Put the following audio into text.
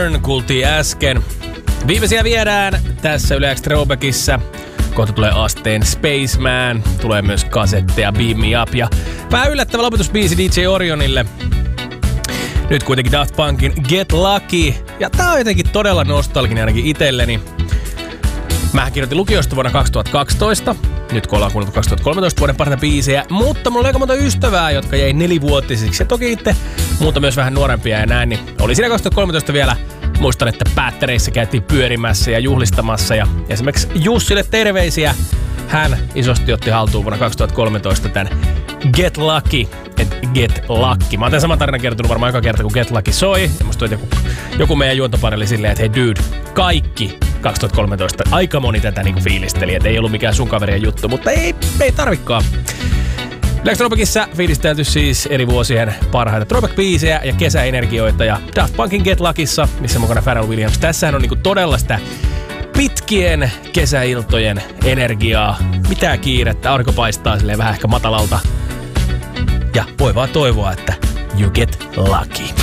kuultiin äsken. Viimeisiä viedään tässä Yle X Throwbackissa. Kohta tulee Asteen Spaceman. Tulee myös kasetteja Beam Me Up. Ja vähän yllättävä lopetusbiisi DJ Orionille. Nyt kuitenkin Daft Punkin Get Lucky. Ja tää on jotenkin todella nostalginen ainakin itselleni. Mähän kirjoitin lukiosta vuonna 2012. Nyt kun ollaan kuunneltu 2013 vuoden parhaita biisejä. Mutta mulla oli aika monta ystävää, jotka jäi 4-vuotisiksi. Ja toki itse muuta myös vähän nuorempia ja näin. Niin oli siinä 2013 vielä. Muistan, että päättäreissä käytiin pyörimässä ja juhlistamassa. Ja esimerkiksi Jussille terveisiä. Hän isosti otti haltuun vuonna 2013 tämän Get Lucky. Get Lucky. Mä oon tämän saman tarinan kertonut varmaan joka kerta, kun Get Lucky soi. Ja musta joku meidän juontopari oli silleen, että hei dude, kaikki 2013. Aika moni tätä niinku fiilisteli, että ei ollut mikään sun kaverien juttu, mutta ei tarvikaan. Lex Throwbackissa fiilistelty siis eri vuosien parhaita throwback-biisejä ja kesäenergioita. Ja Daft Punkin Get Luckyssa, missä mukana Pharrell Williams. Tässähän on niinku todella sitä pitkien kesäiltojen energiaa. Mitään kiirettä, aurinko paistaa silleen vähän ehkä matalalta. Ja voi vaan toivoa, että you get lucky.